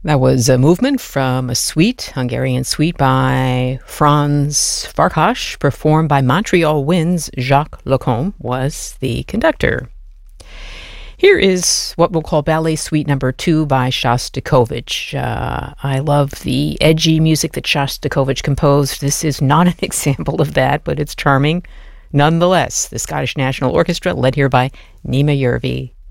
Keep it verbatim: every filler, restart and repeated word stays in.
That was a movement from a suite, Hungarian suite by Franz Farkas, performed by Montreal Wind's Jacques Lacombe, was the conductor. Here is what we'll call Ballet Suite Number Two by Shostakovich. Uh, I love the edgy music that Shostakovich composed. This is not an example of that, but it's charming nonetheless. The Scottish National Orchestra, led here by Nima Järvi.